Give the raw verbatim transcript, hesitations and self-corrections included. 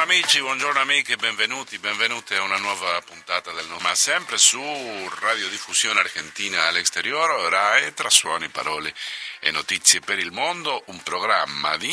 amici, buongiorno amiche, benvenuti, benvenute a una nuova puntata del Ma sempre su Radiodiffusione Argentina all'Exterior, R A E, tra suoni, parole e notizie per il mondo, un programma di